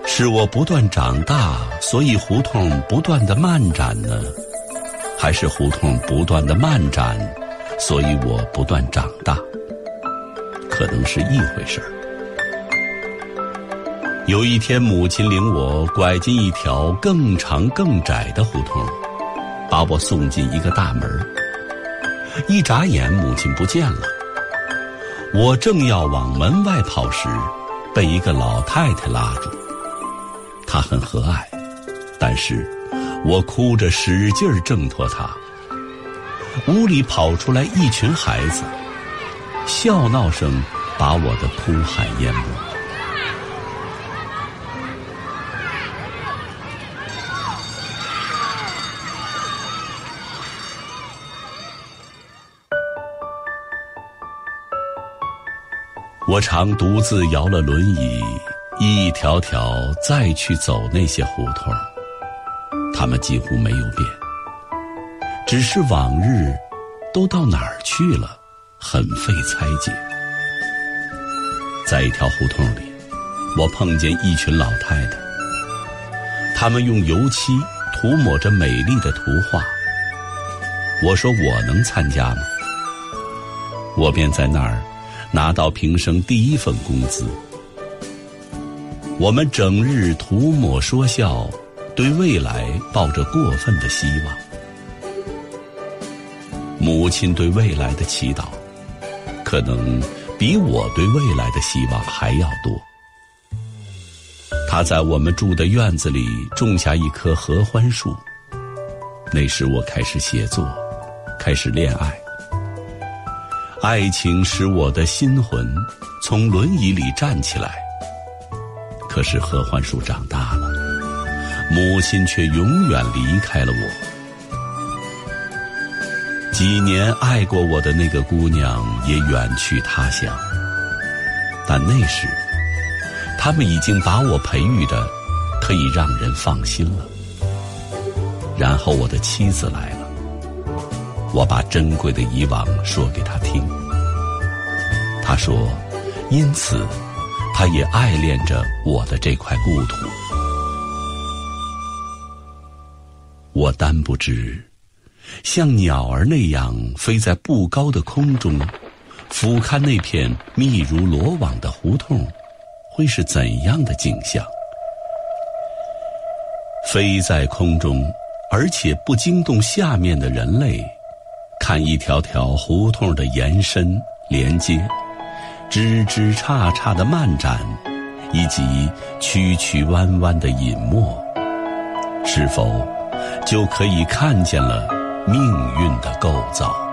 是我不断长大，所以胡同不断的漫展呢？还是胡同不断的漫展，所以我不断长大？可能是一回事儿。有一天，母亲领我拐进一条更长更窄的胡同，把我送进一个大门。一眨眼，母亲不见了。我正要往门外跑时，被一个老太太拉住。她很和蔼，但是我哭着使劲挣脱她。屋里跑出来一群孩子，笑闹声把我的哭喊淹没。我常独自摇了轮椅，一条条再去走那些胡同，它们几乎没有变，只是往日都到哪儿去了，很费猜解。在一条胡同里，我碰见一群老太太，她们用油漆涂抹着美丽的图画。我说我能参加吗？我便在那儿拿到平生第一份工资。我们整日涂抹说笑，对未来抱着过分的希望。母亲对未来的祈祷，可能比我对未来的希望还要多。她在我们住的院子里种下一棵合欢树。那时我开始写作，开始恋爱。爱情使我的心魂从轮椅里站起来，可是合欢树长大了，母亲却永远离开了我。几年爱过我的那个姑娘也远去他乡，但那时他们已经把我培育的可以让人放心了。然后我的妻子来了，我把珍贵的以往说给她听。她说，因此她也爱恋着我的这块故土。我单不知，像鸟儿那样飞在不高的空中，俯瞰那片密如罗网的胡同，会是怎样的景象。飞在空中，而且不惊动下面的人类，看一条条胡同的延伸连接，枝枝杈杈的漫展，以及曲曲弯弯的隐没，是否就可以看见了命运的构造？